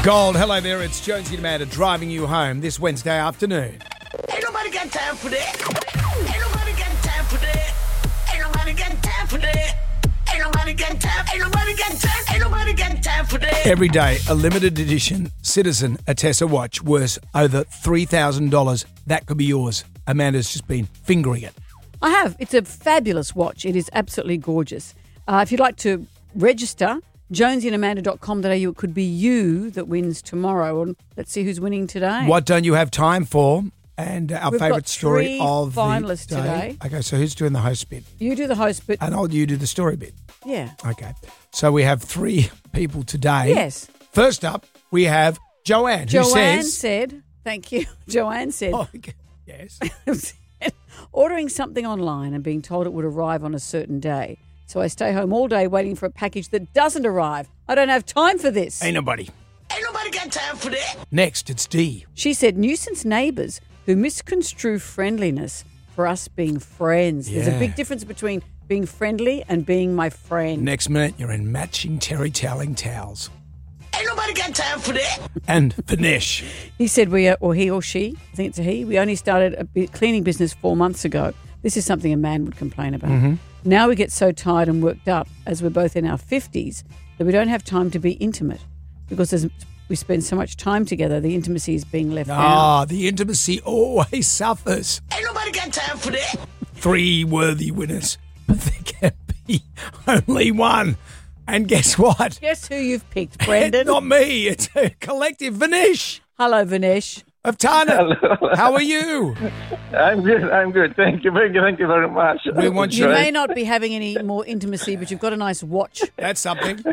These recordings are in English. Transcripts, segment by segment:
Gold, hello there. It's Jonesy and Amanda driving you home this Wednesday afternoon. Ain't nobody got time for that. Ain't nobody got time for that. Ain't nobody got time for that. Ain't nobody got time. Ain't nobody got time. Ain't nobody got time for that. Every day, a limited edition Citizen Atessa watch worth over $3,000. That could be yours. Amanda's just been fingering it. I have. It's a fabulous watch. It is absolutely gorgeous. If you'd like to register, jonesyandamanda.com.au. It could be you that wins tomorrow. And let's see who's winning today. What don't you have time for? And our favourite story of the finalists day. today. Okay, so who's doing the host bit? You do the host bit. And you do the story bit. Yeah. Okay. So we have three people today. Yes. First up, we have Joanne, who Joanne says... said, thank you. Joanne said, Oh, okay. Yes. ordering something online and being told it would arrive on a certain day. So I stay home all day waiting for a package that doesn't arrive. I don't have time for this. Ain't nobody. Ain't nobody got time for that. Next, it's Dee. She said, nuisance neighbours who misconstrue friendliness for us being friends. There's a Yeah. big difference between being friendly and being my friend. Next minute, you're in matching terry-toweling towels. Ain't nobody got time for that. And Vinesh. He said or he or she, I think it's a he, we only started a cleaning business 4 months ago. This is something a man would complain about. Mm-hmm. Now we get so tired and worked up, as we're both in our 50s, that we don't have time to be intimate because we spend so much time together, the intimacy is being left out. The intimacy always suffers. Ain't nobody got time for that. 3 worthy winners, but there can be only one. And guess what? Guess who you've picked, Brendan? It's not me. It's a collective. Vinesh Hello, Vinesh. of Tana. How are you? I'm good. Thank you very much. We want You you. may not be having any more intimacy, but you've got a nice watch. That's something.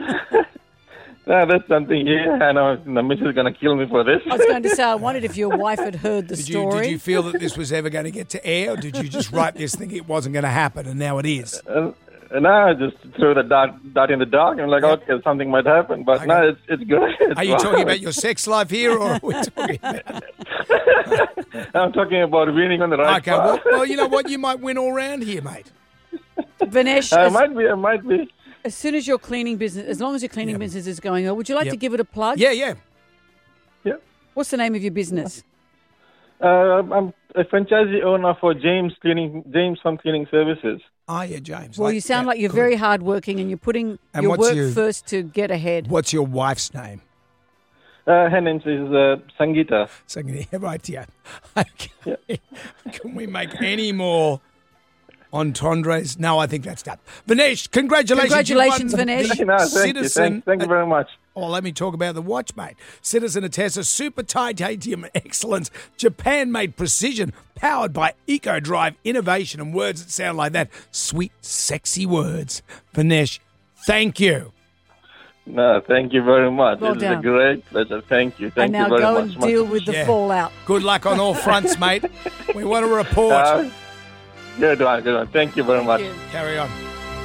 That's something, yeah. I know the missus is going to kill me for this. I was going to say, I wondered if your wife had heard the story. Did you feel that this was ever going to get to air, or did you just write this thinking it wasn't going to happen, and now it is? No, I just threw the dart in the dark. I'm like, okay, something might happen. But no, it's good. Are you talking about your sex life here, or are we talking about... I'm talking about winning on the right Okay, path. well, you know what? You might win all round here, mate. Vinesh, I might be. as soon as your cleaning business, as long as your cleaning business is going on, would you like to give it a plug? Yeah, yeah. Yeah. What's the name of your business? I'm a franchisee owner for James Home Cleaning Services. Oh, yeah, James. Well, you sound like you're very hardworking and you're putting And your what's work first to get ahead. What's your wife's name? Her name is Sangeeta. Right, yeah. Okay. Can we make any more entendres? No, I think that's done. Vinesh, congratulations. Congratulations, You've won Vinesh. the No, thank you. Citizen. Thank you very much. Oh, let me talk about the watch, mate. Citizen Atessa Super Titanium Excellence, Japan-made precision, powered by Eco-Drive innovation and words that sound like that. Sweet, sexy words. Vinesh, thank you. No, thank you very much. Well This done. is a great pleasure. Thank you. Thank And now you very go much. and deal with the Yeah. fallout. Good luck on all fronts, mate. We want a report. Good one. Thank you very much. Carry on.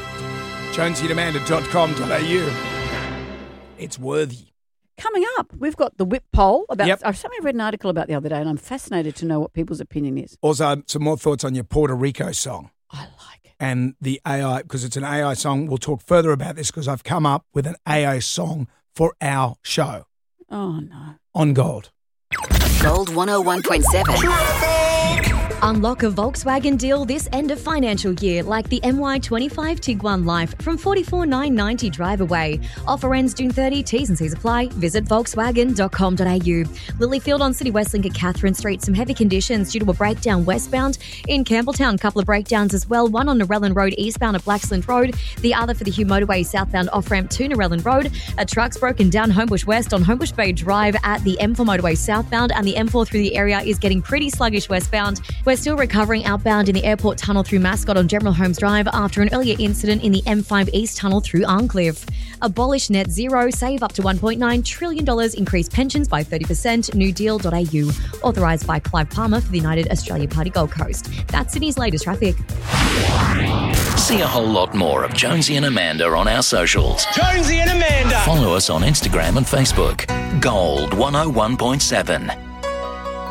JonesyAmanda.com.au. It's worthy. Coming up, we've got the whip poll. Yep. I read an article about the other day and I'm fascinated to know what people's opinion is. Also, some more thoughts on your Puerto Rico song. I like it. And the AI, because it's an AI song. We'll talk further about this because I've come up with an AI song for our show Oh, no. on Gold. Gold 101.7. Unlock a Volkswagen deal this end of financial year, like the MY25 Tiguan Life from $44,990 drive away. Offer ends June 30. T's and C's apply. Visit Volkswagen.com.au. Lilyfield on City West Link at Catherine Street. Some heavy conditions due to a breakdown westbound. In Campbelltown, a couple of breakdowns as well. One on Narellan Road eastbound at Blacksland Road. The other for the Hugh Motorway southbound off-ramp to Narellan Road. A truck's broken down Homebush West on Homebush Bay Drive at the M4 motorway southbound, and the M4 through the area is getting pretty sluggish westbound. We're still recovering outbound in the airport tunnel through Mascot on General Holmes Drive after an earlier incident in the M5 East tunnel through Arncliffe. Abolish net zero, save up to $1.9 trillion, increase pensions by 30%, newdeal.au. Authorised by Clive Palmer for the United Australia Party Gold Coast. That's Sydney's latest traffic. See a whole lot more of Jonesy and Amanda on our socials. Jonesy and Amanda. Follow us on Instagram and Facebook. Gold 101.7.